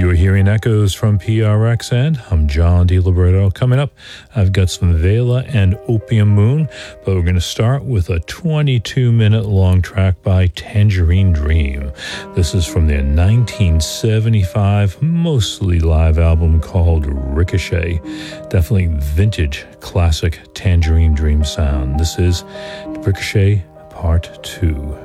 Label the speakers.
Speaker 1: You're hearing echoes from PRX, and I'm John DiLiberto. Coming up, I've got some Vela and Opium Moon, but we're going to start with a 22-minute long track by Tangerine Dream. This is from their 1975, mostly live album called Ricochet. Definitely vintage, classic Tangerine Dream sound. This is Ricochet Part 2.